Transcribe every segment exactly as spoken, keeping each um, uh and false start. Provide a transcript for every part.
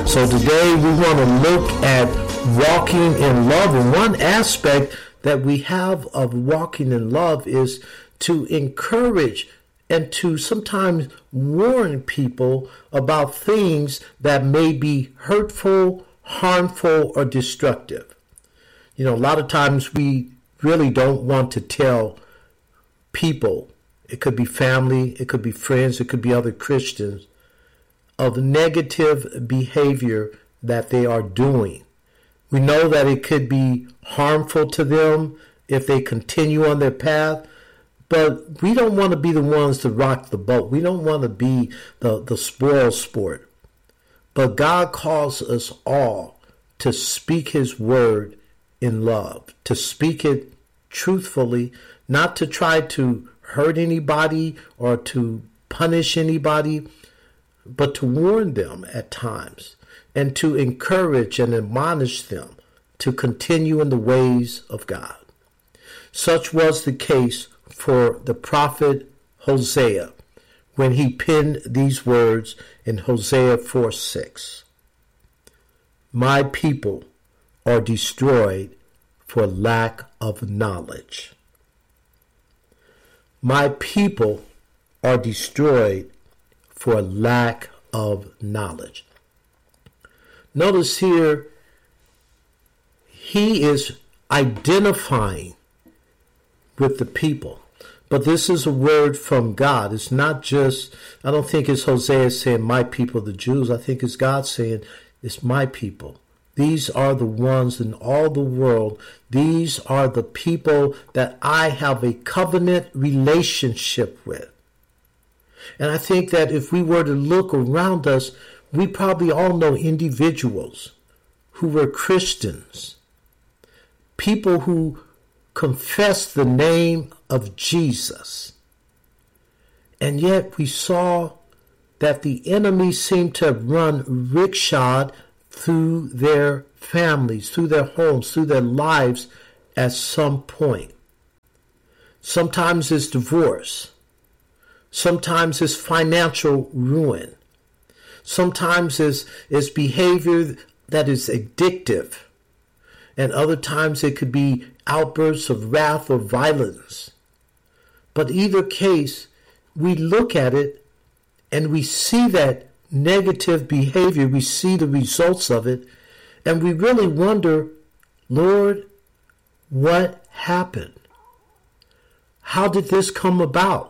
So today we want to look at walking in love. And one aspect that we have of walking in love is to encourage and to sometimes warn people about things that may be hurtful, harmful, or destructive. You know, a lot of times we really don't want to tell people, it could be family, it could be friends, it could be other Christians, of negative behavior that they are doing. We know that it could be harmful to them if they continue on their path, but we don't want to be the ones to rock the boat. We don't want to be the, the spoil sport. But God calls us all to speak his word in love, to speak it truthfully, not to try to hurt anybody or to punish anybody, but to warn them at times and to encourage and admonish them to continue in the ways of God. Such was the case for the prophet Hosea when he penned these words in Hosea four six. My people are destroyed for lack of knowledge. My people are destroyed for lack of knowledge. Notice here, he is identifying with the people. But this is a word from God. It's not just, I don't think it's Hosea saying, my people, the Jews. I think it's God saying, it's my people. These are the ones in all the world. These are the people that I have a covenant relationship with. And I think that if we were to look around us, we probably all know individuals who were Christians, people who confessed the name of Jesus. And yet we saw that the enemy seemed to have run rickshod through their families, through their homes, through their lives at some point. Sometimes it's divorce. Sometimes it's financial ruin. Sometimes it's, it's behavior that is addictive. And other times it could be outbursts of wrath or violence. But either case, we look at it and we see that negative behavior. We see the results of it. And we really wonder, Lord, what happened? How did this come about?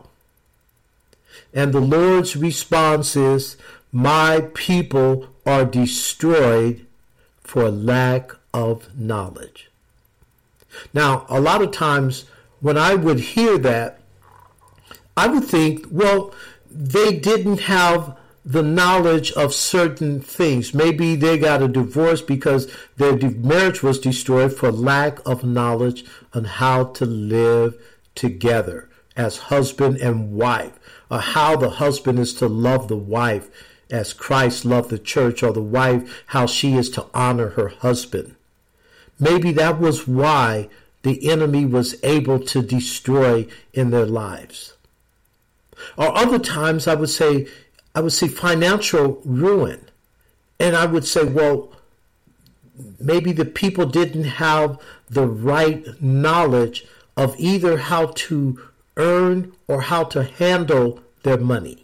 And the Lord's response is, my people are destroyed for lack of knowledge. Now, a lot of times when I would hear that, I would think, well, they didn't have the knowledge of certain things. Maybe they got a divorce because their marriage was destroyed for lack of knowledge on how to live together as husband and wife, or how the husband is to love the wife as Christ loved the church, or the wife, how she is to honor her husband. Maybe that was why the enemy was able to destroy in their lives. Or other times I would say, I would see financial ruin. And I would say, well, maybe the people didn't have the right knowledge of either how to earn or how to handle their money.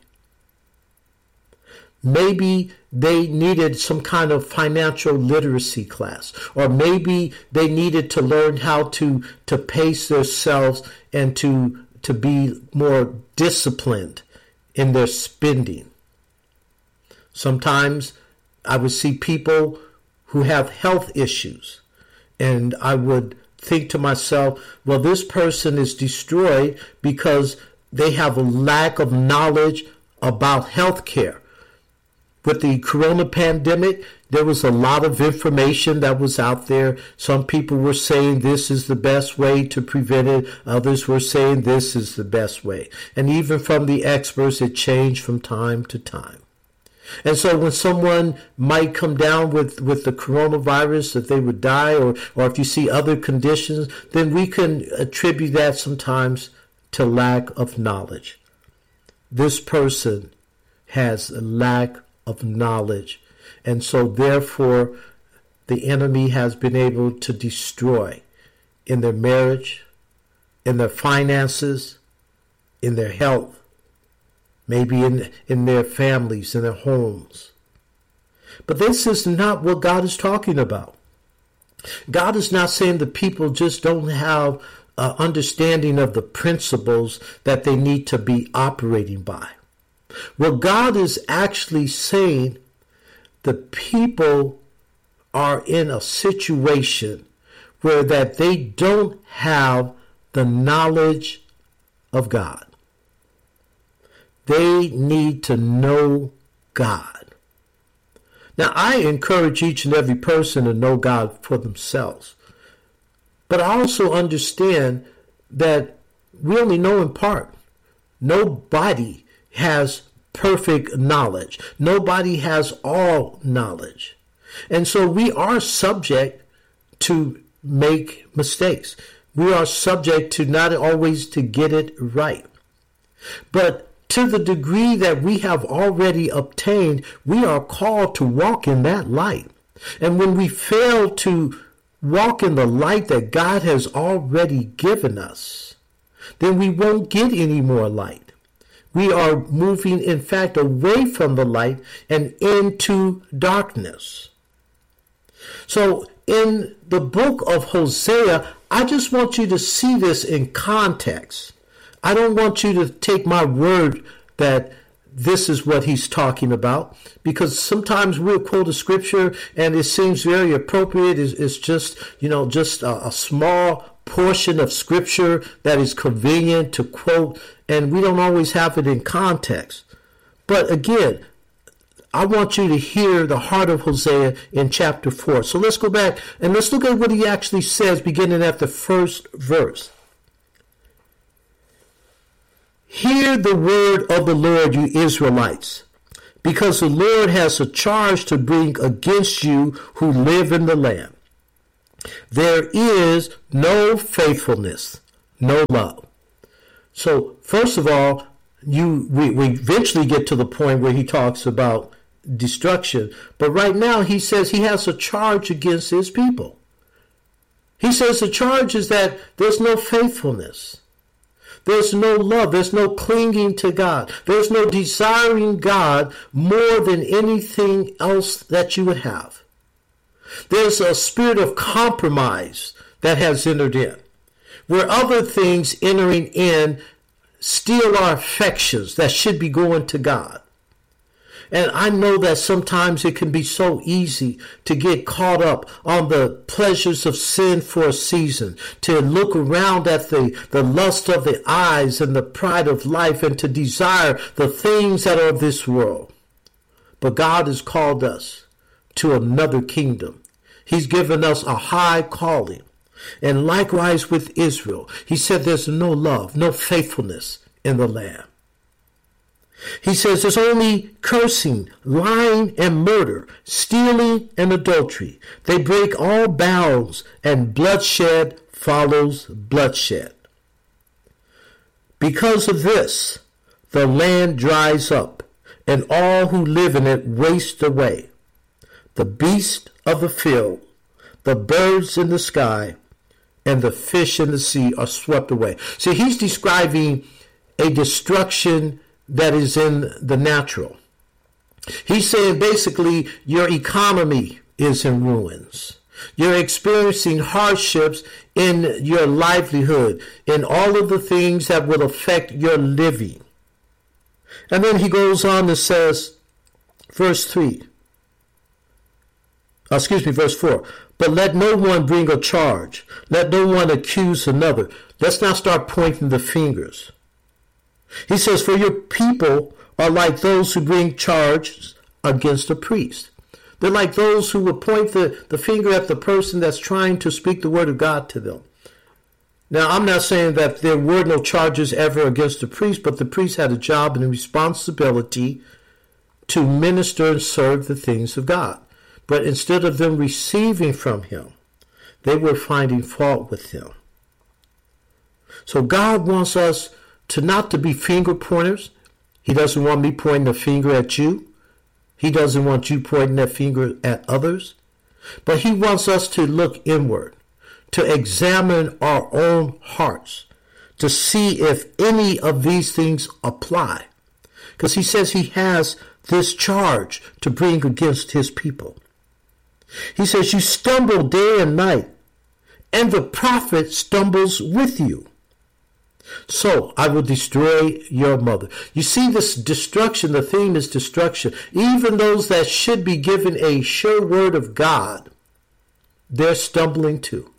Maybe they needed some kind of financial literacy class, or maybe they needed to learn how to, to pace themselves and to, to be more disciplined in their spending. Sometimes I would see people who have health issues, and I would think to myself, well, this person is destroyed because they have a lack of knowledge about health care. With the corona pandemic, there was a lot of information that was out there. Some people were saying this is the best way to prevent it. Others were saying this is the best way. And even from the experts, it changed from time to time. And so when someone might come down with, with the coronavirus, that they would die, or, or if you see other conditions, then we can attribute that sometimes to lack of knowledge. This person has a lack of knowledge. And so therefore, the enemy has been able to destroy in their marriage, in their finances, in their health, maybe in, in their families, in their homes. But this is not what God is talking about. God is not saying the people just don't have an understanding of the principles that they need to be operating by. What God is actually saying, the people are in a situation where that they don't have the knowledge of God. They need to know God. Now, I encourage each and every person to know God for themselves. But I also understand that we only know in part. Nobody has perfect knowledge. Nobody has all knowledge. And so we are subject to make mistakes. We are subject to not always to get it right. But to the degree that we have already obtained, we are called to walk in that light. And when we fail to walk in the light that God has already given us, then we won't get any more light. We are moving, in fact, away from the light and into darkness. So in the book of Hosea, I just want you to see this in context. I don't want you to take my word that this is what he's talking about, because sometimes we'll quote a scripture and it seems very appropriate. It's, it's just, you know, just a, a small portion of scripture that is convenient to quote, and we don't always have it in context. But again, I want you to hear the heart of Hosea in chapter four. So let's go back and let's look at what he actually says beginning at the first verse. Hear the word of the Lord, you Israelites, because the Lord has a charge to bring against you who live in the land. There is no faithfulness, no love. So first of all, you we, we eventually get to the point where he talks about destruction. But right now he says he has a charge against his people. He says the charge is that there's no faithfulness. There's no love. There's no clinging to God. There's no desiring God more than anything else that you would have. There's a spirit of compromise that has entered in, where other things entering in steal our affections that should be going to God. And I know that sometimes it can be so easy to get caught up on the pleasures of sin for a season, to look around at the, the lust of the eyes and the pride of life, and to desire the things that are of this world. But God has called us to another kingdom. He's given us a high calling. And likewise with Israel, he said there's no love, no faithfulness in the land. He says there's only cursing, lying, and murder, stealing, and adultery. They break all bounds, and bloodshed follows bloodshed. Because of this, the land dries up, and all who live in it waste away. The beasts of the field, the birds in the sky, and the fish in the sea are swept away. See, he's describing a destruction that is in the natural. He's saying basically your economy is in ruins. You're experiencing hardships in your livelihood, in all of the things that will affect your living. And then he goes on and says, verse three, excuse me, verse four, but let no one bring a charge. Let no one accuse another. Let's not start pointing the fingers. He says, for your people are like those who bring charges against a priest. They're like those who would point the, the finger at the person that's trying to speak the word of God to them. Now, I'm not saying that there were no charges ever against the priest, but the priest had a job and a responsibility to minister and serve the things of God. But instead of them receiving from him, they were finding fault with him. So God wants us to not to be finger pointers. He doesn't want me pointing the finger at you. He doesn't want you pointing that finger at others. But he wants us to look inward, to examine our own hearts, to see if any of these things apply. Because he says he has this charge to bring against his people. He says, you stumble day and night, and the prophet stumbles with you. So I will destroy your mother. You see this destruction, the theme is destruction. Even those that should be given a sure word of God, they're stumbling too.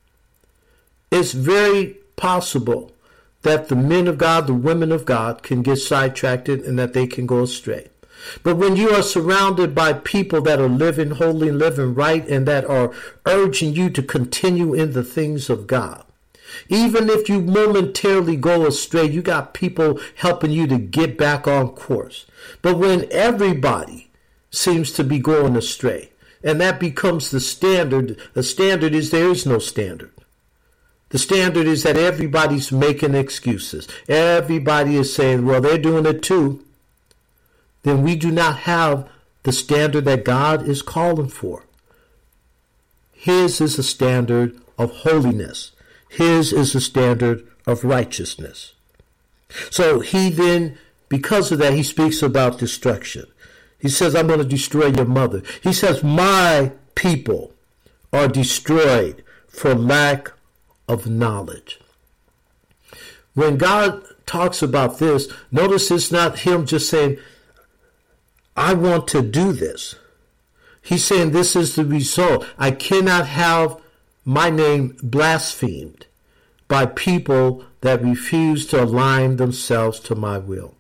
It's very possible that the men of God, the women of God can get sidetracked and that they can go astray. But when you are surrounded by people that are living holy, living right, and that are urging you to continue in the things of God, even if you momentarily go astray, you got people helping you to get back on course. But when everybody seems to be going astray, and that becomes the standard, the standard is there is no standard. The standard is that everybody's making excuses. Everybody is saying, well, they're doing it too. Then we do not have the standard that God is calling for. His is a standard of holiness. His is a standard of righteousness. So he then, because of that, he speaks about destruction. He says, I'm going to destroy your mother. He says, my people are destroyed for lack of knowledge. When God talks about this, notice it's not him just saying, I want to do this. He's saying this is the result. I cannot have my name blasphemed by people that refuse to align themselves to my will.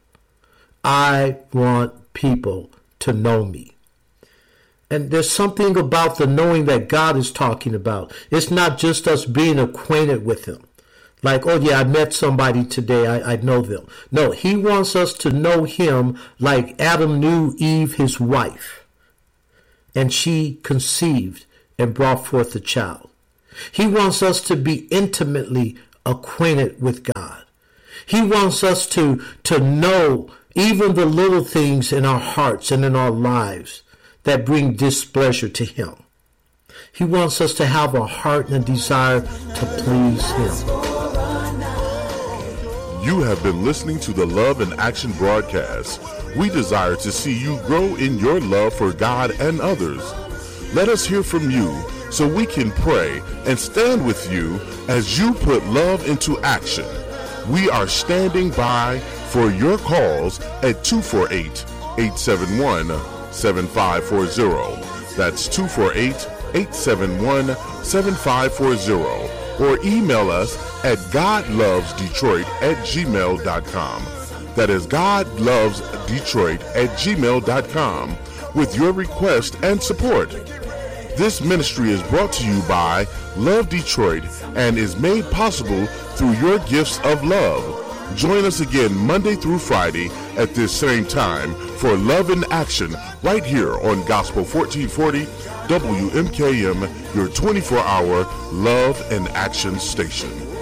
I want people to know me. And there's something about the knowing that God is talking about. It's not just us being acquainted with him. Like, oh yeah, I met somebody today, I, I know them. No, he wants us to know him like Adam knew Eve, his wife. And she conceived and brought forth a child. He wants us to be intimately acquainted with God. He wants us to, to know even the little things in our hearts and in our lives that bring displeasure to him. He wants us to have a heart and a desire to please him. You have been listening to the Love in Action broadcast. We desire to see you grow in your love for God and others. Let us hear from you so we can pray and stand with you as you put love into action. We are standing by for your calls at two four eight, eight seven one, seven five four zero. That's two four eight, eight seven one, seven five four zero. Or email us at godlovesdetroit at gmail dot com. That is godlovesdetroit at gmail dot com with your request and support. This ministry is brought to you by Love Detroit and is made possible through your gifts of love. Join us again Monday through Friday at this same time for Love in Action right here on Gospel fourteen forty W M K M, your twenty-four hour Love and Action station.